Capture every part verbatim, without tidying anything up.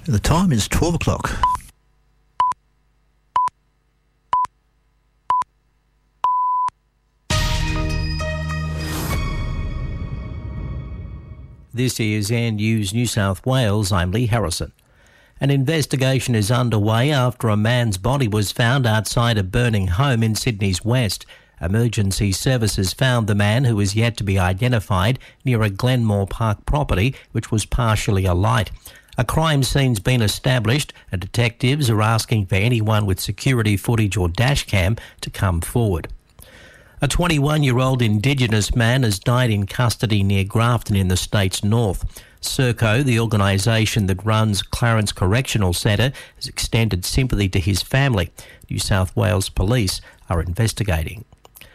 The time is twelve o'clock. This is Air News New South Wales. I'm Lee Harrison. An investigation is underway after a man's body was found outside a burning home in Sydney's west. Emergency services found the man, who is yet to be identified, near a Glenmore Park property which was partially alight. A crime scene's been established and detectives are asking for anyone with security footage or dashcam to come forward. A twenty-one-year-old Indigenous man has died in custody near Grafton in the state's north. Serco, the organisation that runs Clarence Correctional Centre, has extended sympathy to his family. New South Wales Police are investigating.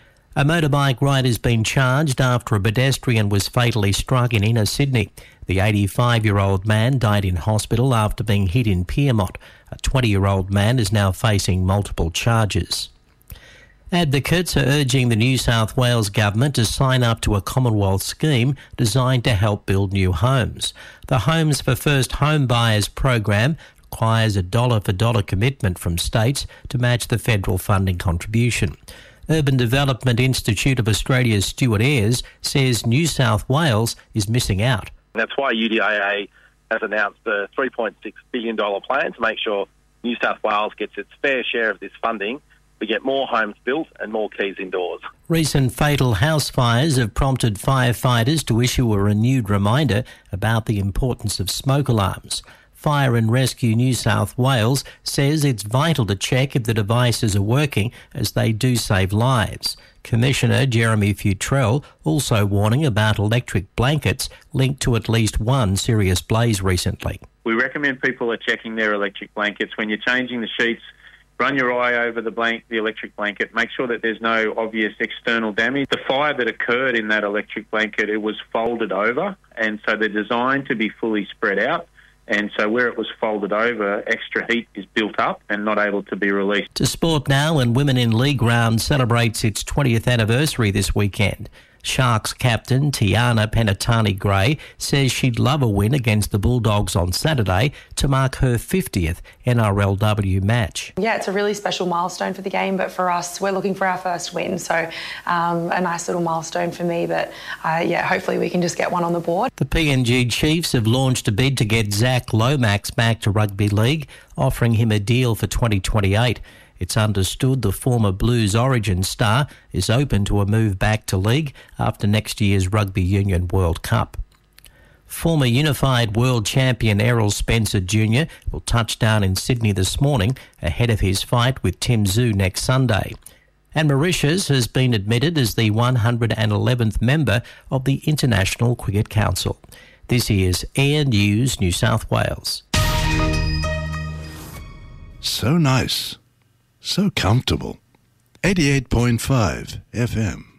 A motorbike rider has been charged after a pedestrian was fatally struck in inner Sydney. The eighty-five-year-old man died in hospital after being hit in Pyrmont. A twenty-year-old man is now facing multiple charges. Advocates are urging the New South Wales Government to sign up to a Commonwealth scheme designed to help build new homes. The Homes for First Home Buyers program requires a dollar-for-dollar commitment from states to match the federal funding contribution. Urban Development Institute of Australia's Stuart Ayres says New South Wales is missing out. That's why U D A A has announced a three point six billion dollars plan to make sure New South Wales gets its fair share of this funding. We get more homes built and more keys indoors. Recent fatal house fires have prompted firefighters to issue a renewed reminder about the importance of smoke alarms. Fire and Rescue New South Wales says it's vital to check if the devices are working, as they do save lives. Commissioner Jeremy Futrell also warning about electric blankets linked to at least one serious blaze recently. We recommend people are checking their electric blankets when you're changing the sheets. Run your eye over the blank, the electric blanket. Make sure that there's no obvious external damage. The fire that occurred in that electric blanket, it was folded over, and so they're designed to be fully spread out. And so where it was folded over, extra heat is built up and not able to be released. To sport now, and Women in League Round celebrates its twentieth anniversary this weekend. Sharks captain Tiana Penatani-Gray says she'd love a win against the Bulldogs on Saturday to mark her fiftieth N R L W match. Yeah, it's a really special milestone for the game, but for us, we're looking for our first win, so um, a nice little milestone for me, but uh, yeah, hopefully we can just get one on the board. The P N G Chiefs have launched a bid to get Zach Lomax back to rugby league, offering him a deal for twenty twenty-eight. It's understood the former Blues Origin star is open to a move back to league after next year's Rugby Union World Cup. Former Unified World Champion Errol Spencer Junior will touch down in Sydney this morning ahead of his fight with Tim Tszyu next Sunday. And Mauritius has been admitted as the one hundred eleventh member of the International Cricket Council. This is Air News New South Wales. So nice. So comfortable. eighty-eight point five F M.